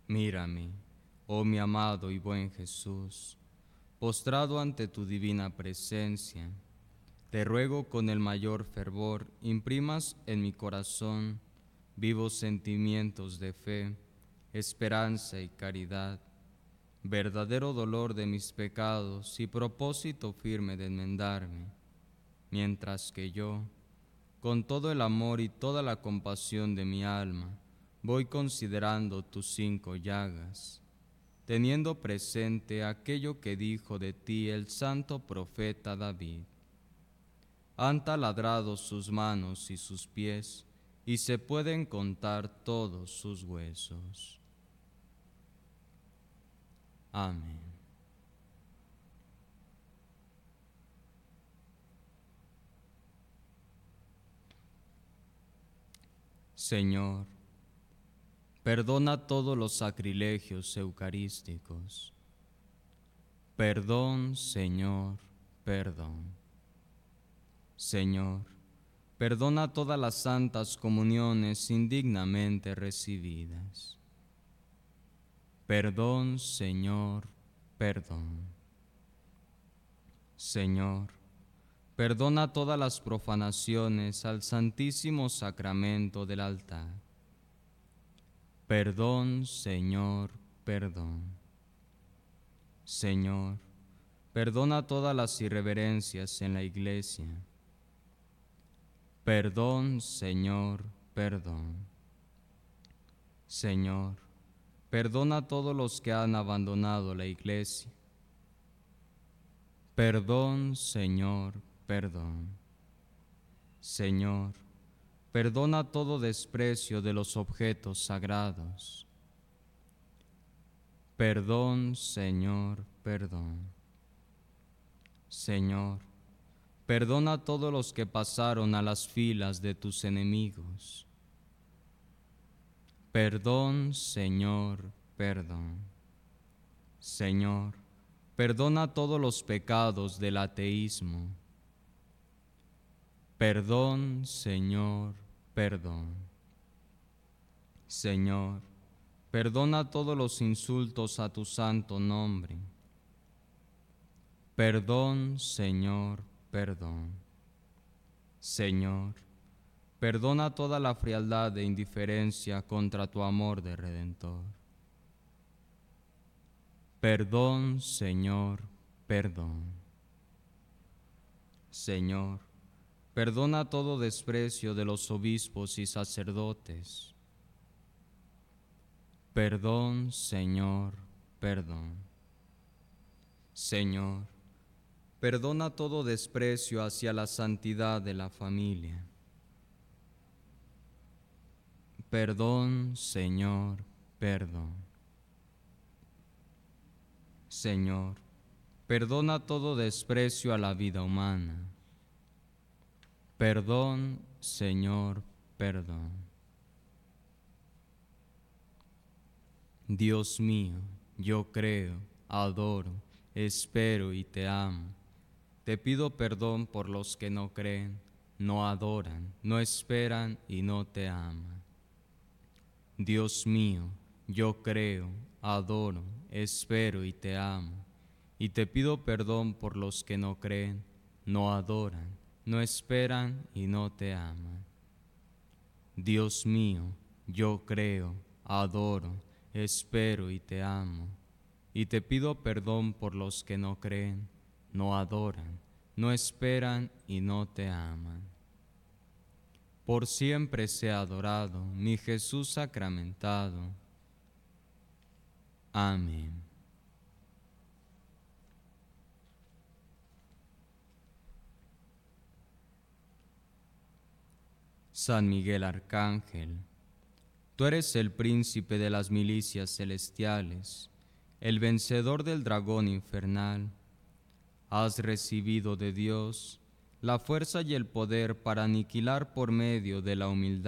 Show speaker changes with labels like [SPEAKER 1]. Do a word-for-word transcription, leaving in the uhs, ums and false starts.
[SPEAKER 1] Mírame, oh mi amado y buen Jesús, postrado ante tu divina presencia, te ruego con el mayor fervor imprimas en mi corazón vivos sentimientos de fe, esperanza y caridad, verdadero dolor de mis pecados y propósito firme de enmendarme, mientras que yo, con todo el amor y toda la compasión de mi alma, voy considerando tus cinco llagas, teniendo presente aquello que dijo de ti el santo profeta David. Han taladrado sus manos y sus pies, y se pueden contar todos sus huesos. Amén. Señor, perdona todos los sacrilegios eucarísticos. Perdón, Señor, perdón. Señor, perdona todas las santas comuniones indignamente recibidas. Perdón, Señor, perdón. Señor, perdona todas las profanaciones al Santísimo Sacramento del altar. Perdón, Señor, perdón. Señor, perdona todas las irreverencias en la Iglesia. Perdón, Señor, perdón. Señor, perdona a todos los que han abandonado la Iglesia. Perdón, Señor, perdón. Señor, perdona todo desprecio de los objetos sagrados. Perdón, Señor, perdón. Señor, perdona a todos los que pasaron a las filas de tus enemigos. Perdón, Señor, perdón. Señor, perdona todos los pecados del ateísmo. Perdón, Señor, perdón. Señor, perdona todos los insultos a tu santo nombre. Perdón, Señor, perdón. Señor, perdona toda la frialdad e indiferencia contra tu amor de Redentor. Perdón, Señor, perdón. Señor, perdona todo desprecio de los obispos y sacerdotes. Perdón, Señor, perdón. Señor, perdona todo desprecio hacia la santidad de la familia. Perdón, Señor, perdón. Señor, perdona todo desprecio a la vida humana. Perdón, Señor, perdón. Dios mío, yo creo, adoro, espero y te amo. Te pido perdón por los que no creen, no adoran, no esperan y no te aman. Dios mío, yo creo, adoro, espero y te amo. Y te pido perdón por los que no creen, no adoran, no esperan y no te aman. Dios mío, yo creo, adoro, espero y te amo. Y te pido perdón por los que no creen, no adoran, no esperan y no te aman. Por siempre sea adorado mi Jesús sacramentado. Amén. San Miguel Arcángel, tú eres el príncipe de las milicias celestiales, el vencedor del dragón infernal. Has recibido de Dios la fuerza y el poder para aniquilar por medio de la humildad